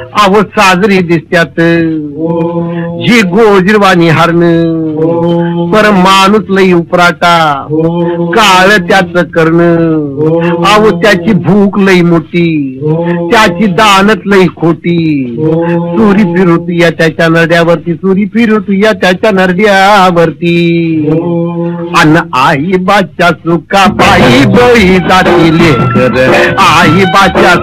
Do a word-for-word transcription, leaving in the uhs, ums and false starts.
अव साजरी दिसत्यात जी गोजिरवाणी हरण पर माणूस लई उपराटा काळ त्याच करण अव त्याची भूक लई मोठी त्याची दानत लई खोटी सुरी फिरत या त्याच्या नरड्यावरती सुरी फिरत या त्याच्या नरड्यावरती अन्न आई बाच्या सुका पायी बळी जाती लेकर आई बाच्या